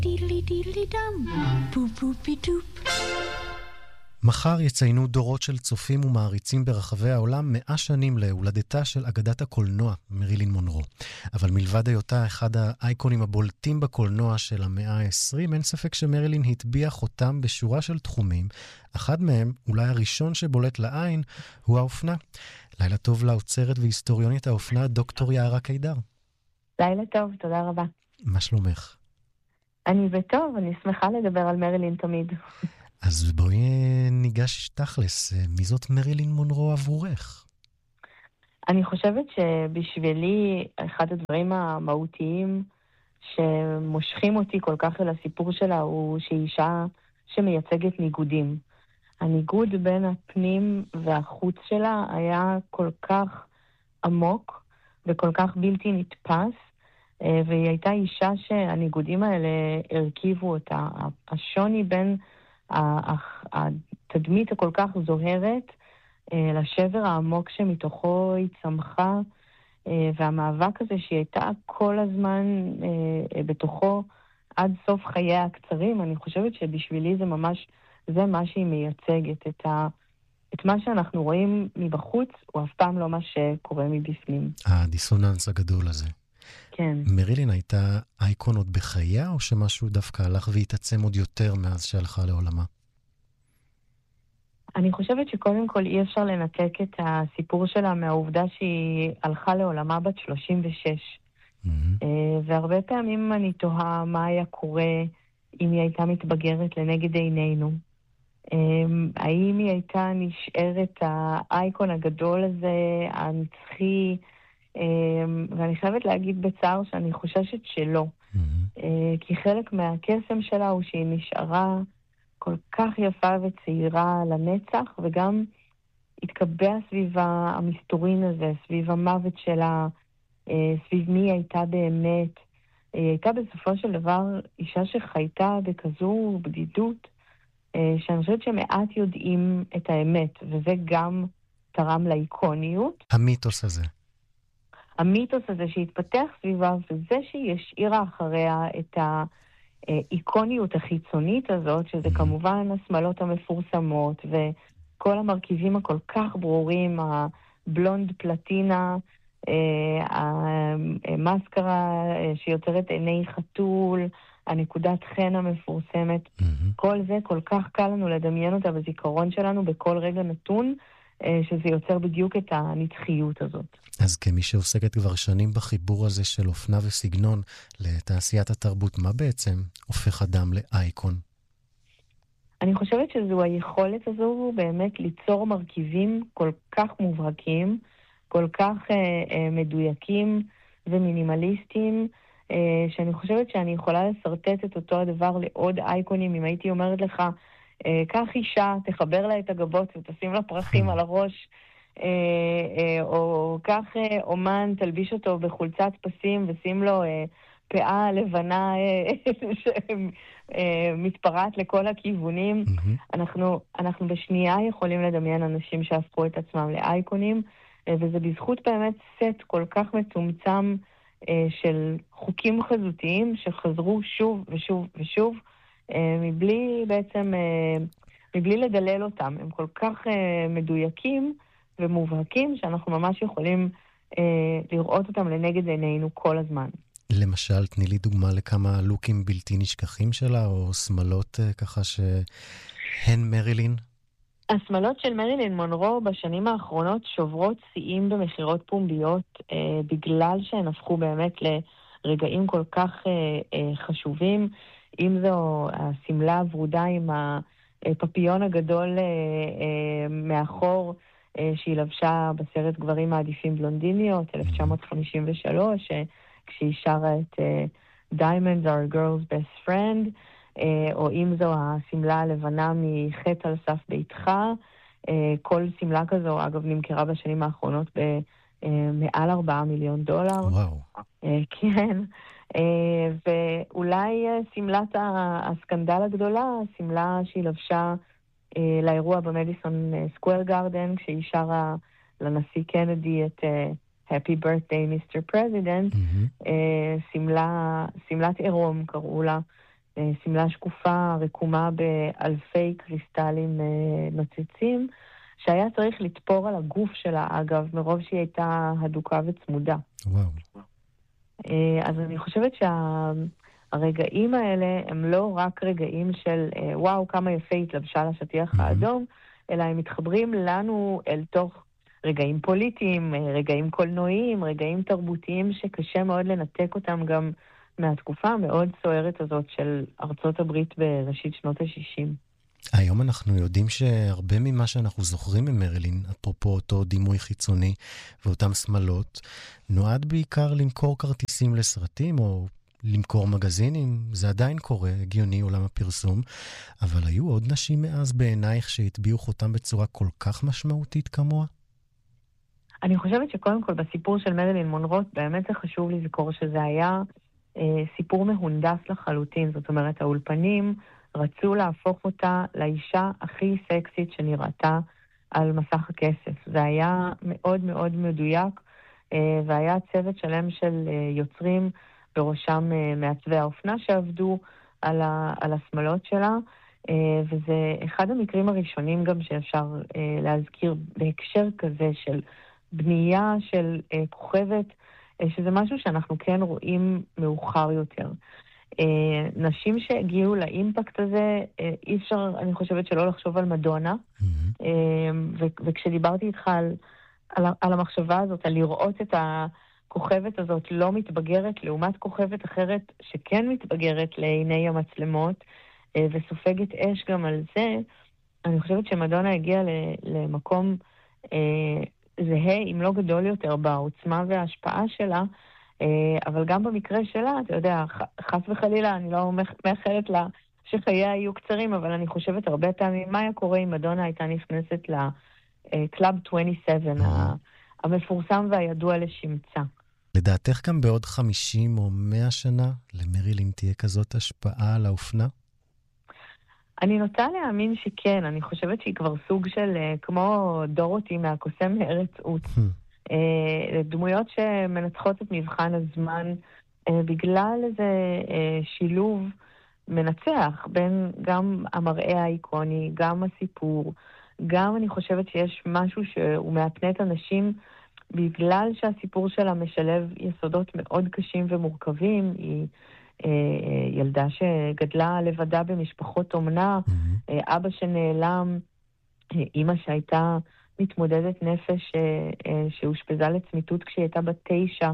דידלי דידלי דם, בופ בופי דופ. מחר יציינו דורות של צופים ומעריצים ברחבי העולם 100 שנים להולדתה של אגדת הקולנוע, מרילין מונרו. אבל מלבד היותה אחד האייקונים הבולטים בקולנוע של המאה ה-20, אין ספק שמרילין הטביע חותם בשורה של תחומים. אחד מהם, אולי הראשון שבולט לעין, הוא האופנה. לילה טוב לאוצרת והיסטוריונית האופנה, דוקטור יערה קידר. לילה טוב, תודה רבה. מה שלומך? אני בטוב, אני שמחה לדבר על מרילין תמיד. אז בואי ניגש תכלס, מי זאת מרילין מונרו עבורך? אני חושבת שבשבילי אחד הדברים המהותיים שמושכים אותי כל כך אל הסיפור שלה הוא שהיא אישה שמייצגת ניגודים. הניגוד בין הפנים והחוץ שלה היה כל כך עמוק וכל כך בלתי נתפס, והיא הייתה אישה שהניגודים האלה הרכיבו אותה. השוני בין התדמית הכל כך זוהרת לשבר העמוק שמתוכו היא צמחה, והמאבק הזה שהיא הייתה כל הזמן בתוכו עד סוף חייה הקצרים, אני חושבת שבשבילי זה מה שהיא מייצגת. את מה שאנחנו רואים מבחוץ הוא אף פעם לא מה שקורה מבפנים. הדיסוננס הגדול הזה. כן. מרילין הייתה אייקון עוד בחייה, או שמשהו דווקא הלך והתעצם עוד יותר מאז שהלכה לעולמה? אני חושבת שקודם כל אי אפשר לנתק את הסיפור שלה מהעובדה שהיא הלכה לעולמה בת 36. והרבה פעמים אני תוהה מה היה קורה אם היא הייתה מתבגרת לנגד עינינו. האם היא הייתה נשארת האייקון הגדול הזה, הנצחי, ואני חייבת להגיד בצער שאני חוששת שלא. כי חלק מהקסם שלה הוא שהיא נשארה כל כך יפה וצעירה לנצח, וגם התקבע סביב המסתורין הזה, סביב המוות שלה, סביב מי היא הייתה באמת. היא הייתה בסופו של דבר אישה שחייתה בכזו בדידות, שאני חושבת שמעט יודעים את האמת, וזה גם תרם לאיקוניות. המיתוס הזה. המיתוס הזה שהתפתח סביבה, וזה שהיא השאירה אחריה את האיקוניות החיצונית הזאת, שזה כמובן השמלות המפורסמות, וכל המרכיבים הכל כך ברורים, הבלונד פלטינה, המסקרה שיוצרת עיני חתול, הנקודת חן המפורסמת, כל זה כל כך קל לנו לדמיין אותה בזיכרון שלנו בכל רגע נתון, שזה יוצר בדיוק את הנצחיות הזאת. אז כמי שעוסקת כבר שנים בחיבור הזה של אופנה וסגנון לתעשיית התרבות, מה בעצם הופך אדם לאייקון? אני חושבת שזו היכולת הזו באמת ליצור מרכיבים כל כך מובהקים, כל כך מדויקים ומינימליסטיים, שאני חושבת שאני יכולה לסרטט את אותו הדבר לעוד אייקונים. אם הייתי אומרת לך, קח אישה, תחבר לה את הגבות ותשים לה פרחים על הראש, או קח אומן, תלביש אותו בחולצת פסים ושים לו פאה לבנה שמתפרט לכל הכיוונים. אנחנו בשנייה יכולים לדמיין אנשים שהפכו את עצמם לאייקונים, וזה בזכות באמת סט כל כך מצומצם של חוקים חזותיים שחזרו שוב ושוב ושוב, מבלי לדלל אותם. הם כל כך מדויקים ומובהקים שאנחנו ממש יכולים לראות אותם לנגד עינינו כל הזמן. למשל, תני לי דוגמה לכמה לוקים בלתי נשכחים שלה, או שמלות ככה שהן מרילין? השמלות של מרילין מונרו בשנים האחרונות שוברות שיאים במחירות פומביות, בגלל שהן הפכו באמת לרגעים כל כך חשובים. אם זו הסמלה הוורודה עם הפפיון הגדול מאחור שהיא לבשה בסרט גברים מעדיפים בלונדיניות, 1953, כשהיא שרה את Diamonds are a girl's best friend, או אם זו הסמלה הלבנה מחטא על סף ביתך. כל סמלה כזו, אגב, נמכרה בשנים האחרונות במעל $4 מיליון. וואו. כן. ואולי סמלת הסקנדל הגדולה, הסמלה שהיא לבשה לאירוע במדיסון סקוואר גארדן, כשהיא שרה לנשיא קנדי את Happy Birthday Mr. President, סמלת עירום קראו לה, סמלה שקופה רקומה באלפי קריסטלים נוצצים, שהיה צריך לתפור על הגוף שלה, אגב, מרוב שהיא הייתה הדוקה וצמודה. וואו. אז אני חושבת שהרגעים האלה הם לא רק רגעים של וואו, כמה יפה התלבשה לשטיח האדום, אלא הם מתחברים לנו אל תוך רגעים פוליטיים, רגעים קולנועיים, רגעים תרבותיים שקשה מאוד לנתק אותם גם מהתקופה המאוד סוערת הזאת של ארצות הברית בראשית שנות ה-60. היום אנחנו יודעים שהרבה ממה שאנחנו זוכרים ממרילין, אפרופו אותו דימוי חיצוני ואותם שמלות, נועד בעיקר למכור כרטיסים לסרטים או למכור מגזינים. זה עדיין קורה, הגיוני עולם הפרסום, אבל היו עוד נשים מאז בעינייך שהטביעו חותם בצורה כל כך משמעותית כמוה? אני חושבת שקודם כל בסיפור של מרילין מונרו, באמת זה חשוב לזכור שזה היה סיפור מהונדס לחלוטין. זאת אומרת, האולפנים רצו להפוך אותה לאישה הכי סקסית שנראתה על מסך הכסף. זה היה מאוד מאוד מדויק, והיה צוות שלם של יוצרים בראשם מעצבי האופנה שעבדו על השמלות שלה, וזה אחד המקרים הראשונים גם שאפשר להזכיר בהקשר כזה של בנייה של כוכבת, שזה משהו שאנחנו כן רואים מאוחר יותר. נשים שהגיעו לאימפקט הזה, אי אפשר, אני חושבת, שלא לחשוב על מדונה, וכשדיברתי איתך על המחשבה הזאת, על לראות את הכוכבת הזאת לא מתבגרת, לעומת כוכבת אחרת שכן מתבגרת לעיני המצלמות, וסופגת אש גם על זה, אני חושבת שמדונה הגיעה למקום זהה, אם לא גדול יותר, בעוצמה וההשפעה שלה, אבל גם במקרה שלה, אתה יודע, חס וחלילה, אני לא מאחלת לה שחייה היו קצרים, אבל אני חושבת הרבה פעמים, מה היה קורה אם מדונה הייתה נכנסת לקלאב 27, המפורסם והידוע לשמצה. לדעתך גם בעוד 50 או 100 שנה, למרילין תהיה כזאת השפעה על האופנה? אני נוטה להאמין שכן, אני חושבת שהיא כבר סוג של, כמו דורותי מהקוסם מארץ עוץ. דמויות שמנצחות את מבחן הזמן, בגלל איזה שילוב מנצח בין גם המראה האיקוני, גם הסיפור, גם אני חושבת שיש משהו שהוא מאפנת אנשים, בגלל שהסיפור שלה משלב יסודות מאוד קשים ומורכבים. היא ילדה שגדלה לבדה במשפחות אומנה, אבא שנעלם, אמא שהייתה מתמודדת נפש שהושפזה לצמיתות כשהיא הייתה בת 9,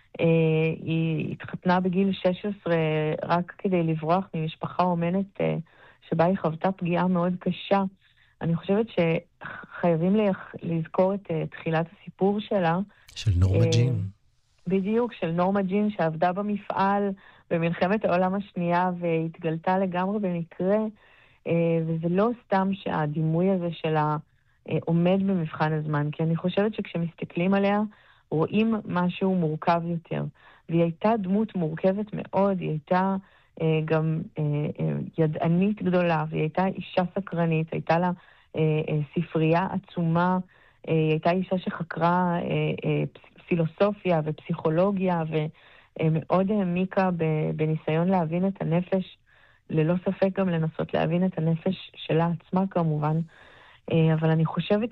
היא התחתנה בגיל 16 רק כדי לברוח ממשפחה אומנת שבה היא חוותה פגיעה מאוד קשה. אני חושבת שחייבים לזכור את תחילת הסיפור שלה. של נורמה ג'ין. בדיוק, של נורמה ג'ין שעבדה במפעל במלחמת העולם השנייה והתגלתה לגמרי במקרה, וזה לא סתם שהדימוי הזה שלה עומד במבחן הזמן, כי אני חושבת שכשמסתכלים עליה רואים משהו מורכב יותר. והיא הייתה דמות מורכבת מאוד, היא הייתה גם ידענית גדולה, והיא הייתה אישה סקרנית, הייתה לה ספרייה עצומה, היא הייתה אישה שחקרה פילוסופיה ופסיכולוגיה, ומאוד העמיקה בניסיון להבין את הנפש, ללא ספק גם לנסות להבין את הנפש שלה עצמה כמובן, אבל אני חושבת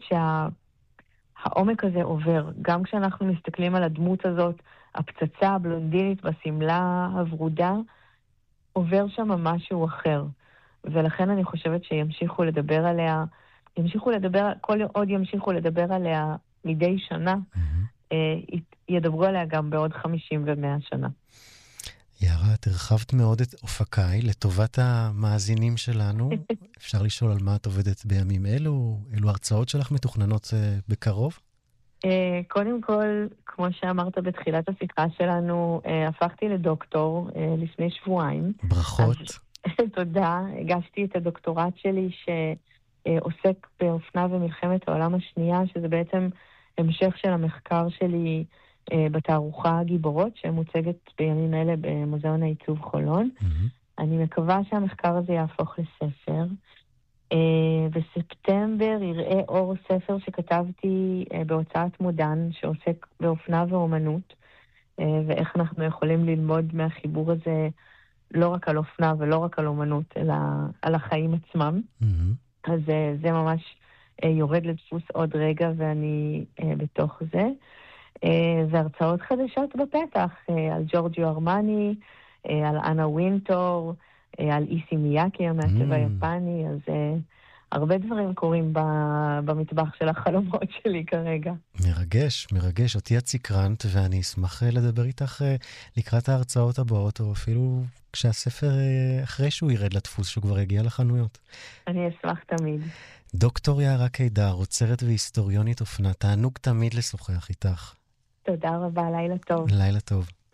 שהעומק הזה עובר, גם כשאנחנו מסתכלים על הדמות הזאת, הפצצה הבלונדינית בסמלה הוורודה, עובר שם משהו אחר. ולכן אני חושבת שימשיכו לדבר עליה, כל עוד ימשיכו לדבר עליה מדי שנה, ידברו עליה גם בעוד 50 ו100 שנה. יערה, את הרחבת מאוד את אופקיי לטובת המאזינים שלנו. אפשר לשאול על מה את עובדת בימים אלו? אילו הרצאות שלך מתוכננות בקרוב? קודם כל, כמו שאמרת בתחילת השיחה שלנו, הפכתי לדוקטור לפני שבועיים. ברכות. תודה. הגשתי את הדוקטורט שלי שעוסק באופנה ומלחמת העולם השנייה, שזה בעצם המשך של המחקר שלי בתערוכה גיבורות, שמוצגת בימים אלה במוזיאון העיצוב חולון. אני מקווה שהמחקר הזה יהפוך לספר. בספטמבר יראה אור ספר שכתבתי בהוצאת מודן, שעוסק באופנה ואומנות, ואיך אנחנו יכולים ללמוד מהחיבור הזה לא רק על אופנה ולא רק על אומנות, אלא על החיים עצמם. אז זה ממש יורד לדפוס עוד רגע, ואני בתוך זה. והרצאות חדשות בפתח, על ג'ורג'יו ארמני, על אנה וינטור, על איסי מיאקי, המעצב היפני, אז הרבה דברים קורים במטבח של החלומות שלי כרגע. מרגש, מרגש. אותי את סקרנת, ואני אשמח לדבר איתך לקראת ההרצאות הבאות, או אפילו כשהספר, אחרי שהוא ירד לדפוס, שהוא כבר יגיע לחנויות. אני אשמח תמיד. דוקטור יערה קידר, עוצרת והיסטוריונית אופנה, תענוג תמיד לשוחח איתך. תודה רבה, לילה טוב. לילה טוב.